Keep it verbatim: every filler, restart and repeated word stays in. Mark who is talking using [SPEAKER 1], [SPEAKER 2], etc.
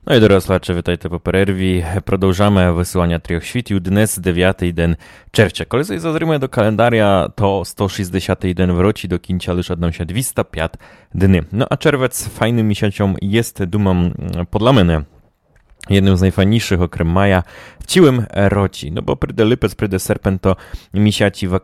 [SPEAKER 1] No i doroslacze, witajte po перерві. Продовжаємо висилання трьох світів. Днес дев'ятий день червня. Коли зазримо до календаря, то сто шістдесятий день в році до кінця лише одномся двісті п'ять dny. No a czerwiec fajnym miesiąciem jest, dumam, podla mnie, jednym z najfajniejszych okrem maja w ciłym roci. No bo pryde lipec, pryde serpen to misiaci